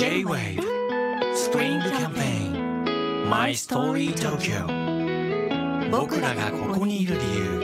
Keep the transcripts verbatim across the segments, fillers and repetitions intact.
J-Wave Spring Campaign My Story Tokyo 僕らがここにいる理由。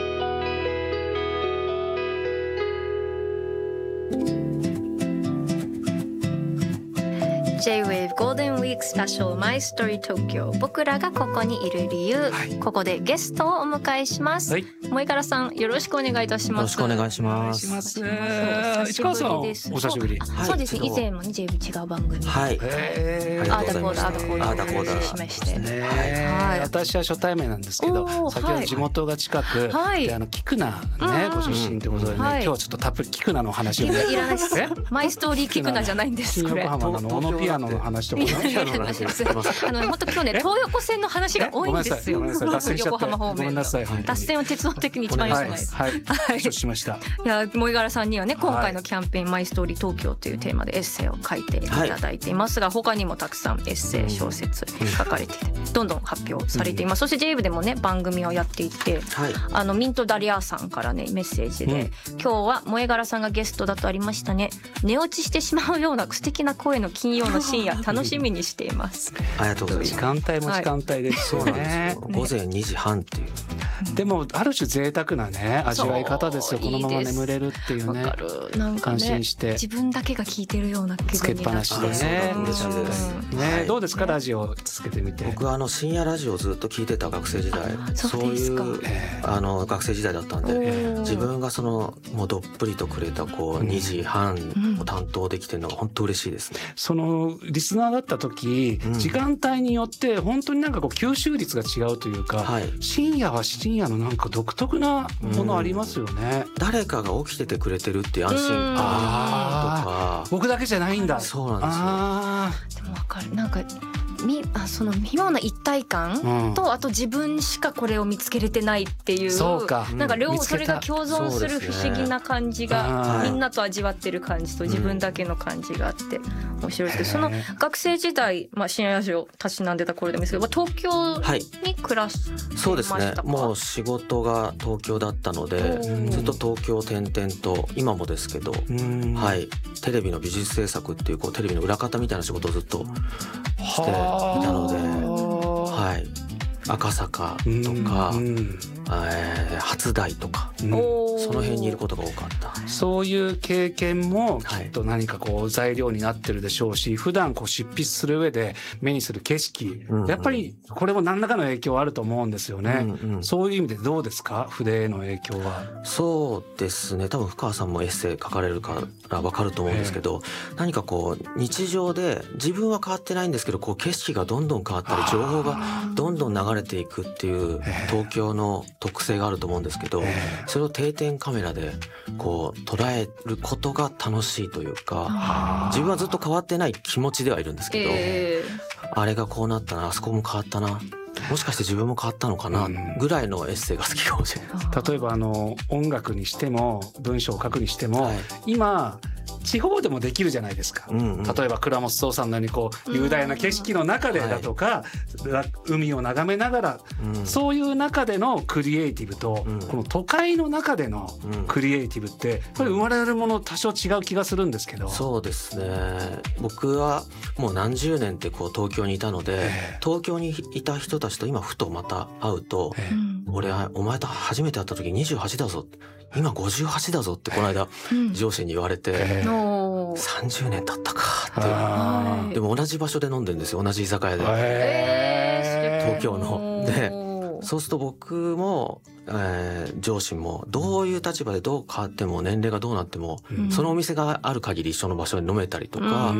J-Wave Golden Week Special My Story Tokyo 僕らがここにいる理由、はい、ここでゲストをお迎えします、はい、萌柄さんよろしくお願いいたします。 よろしくお願いします。 市川さんお久しぶり。 そうですね、以前もね違う番組はいあーだこーだあーだこーだあーだこーだしましてね、 はい、私は初対面なんですけど、先ほど地元が近く、はい、であの菊名ね、ご出身ということでね、はい、今日はちょっとたっぷり菊名の話をね、 いらないですマイストーリー菊名じゃないんですこれ。 横浜の小野ピアノの話とかね、 あの本当今日ね東横線の話が多いんですよ。横浜方面の脱線は鉄道的に一番良くないです。 はい、はい、承知しました。いや萌柄さんにはね今回のキャンペーン、はい、マイストーリー東京というテーマでエッセイを書いていただいていますが、はい、他にもたくさんエッセイ小説書かれていてどんどん発表されています、うん、そして ジェイブ でもね番組をやっていて、はい、あのミントダリアさんからねメッセージで、うん、今日は萌柄さんがゲストだとありましたね。寝落ちしてしまうような素敵な声の金曜の深夜楽しみにしていますありがとうございます。 時間帯も時間帯ですよね、 はい、午前にじはんっていう、 でもある種贅沢なね味わい方ですよ。このまま眠れるっていうね。 わかる。なんかね、 安心して自分だけが聞いてるような気分になって、 つけっぱなしでね。 嬉しいです、 ね、はい、どうですか、ね、ラジオ続けてみて。 僕はあの深夜ラジオをずっと聞いてた学生時代、そういう、えー、あの学生時代だったんで、自分がそのもうどっぷりとくれたこうにじはんを担当できてるのが本当嬉しいですね、うん、 そのリスナーだった時、うん、時間帯によって本当になんかこう吸収率が違うというか、はい、深夜は深夜のなんか独特なものありますよね、 うん、誰かが起きててくれてるっていう安心感とか、 僕だけじゃないんだ。 そうなんですよ。 あでも分かる。なんかみあその妙な一体感と、うん、あと自分しかこれを見つけれてないっていう、 そうか、 なんか両方それが共存する不思議な感じが、ね、みんなと味わってる感じと自分だけの感じがあって面白いですけど、その学生時代、まあ、深夜ラジオたしなんでた頃でもいいですけど、東京に暮らしてましたか？はい、 そうですね、もう仕事が東京だったのでずっと東京転々と、今もですけど、はい、テレビの美術制作っていう、こうテレビの裏方みたいな仕事をずっとしていたので、はい、赤坂とか、えー、初台とか、うん、その辺にいることが多かった。 そういう経験もきっと何かこう材料になってるでしょうし、はい、普段こう執筆する上で目にする景色、うんうん、やっぱりこれも何らかの影響あると思うんですよね、うんうん、そういう意味でどうですか、筆への影響は。 そうですね、多分深川さんもエッセイ書かれるから分かると思うんですけど、何かこう日常で自分は変わってないんですけど、こう景色がどんどん変わったり情報がどんどん流れていくっていう東京の特性があると思うんですけど、それを定点カメラでこう捉えることが楽しいというか、自分はずっと変わってない気持ちではいるんですけど、えー、あれがこうなったな、あそこも変わったな、もしかして自分も変わったのかなぐらいのエッセイが好きかもしれないです。 例えばあの音楽にしても文章を書くにしても、はい、今地方でもできるじゃないですか、うんうん、例えば倉本壮さんのようにこう雄大な景色の中でだとか、はい、海を眺めながら、うん、そういう中でのクリエイティブと、うん、この都会の中でのクリエイティブってやっぱり生まれるもの多少違う気がするんですけど。 そうですね、僕はもう何十年ってこう東京にいたので、えー、東京にいた人たちと今ふとまた会うと、えー、俺はお前と初めて会った時にじゅうはちだぞ、今ごじゅうはちだぞってこの間上司に言われて、えー、さんじゅうねん経ったかって。でも同じ場所で飲んでるんですよ、同じ居酒屋で、えー、東京ので、そうすると僕も、えー、上司もどういう立場でどう変わっても年齢がどうなっても、うん、そのお店がある限り一緒の場所に飲めたりとか、うん、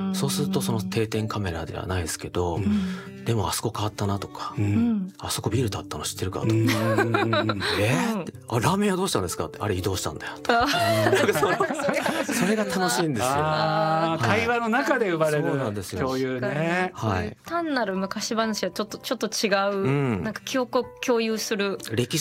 そうするとその定点カメラではないですけど、うん、でもあそこ変わったなとか、うん、あそこビル建ったの知ってるかとか、うん、えー、ってあラーメン屋どうしたんですかって、あれ移動したんだよとかそれが楽しいんですよ。 あ、会話の中で生まれる共有ね、 はい、単なる昔話はちょっとちょっと違う、うん、なんか記憶を共有する歴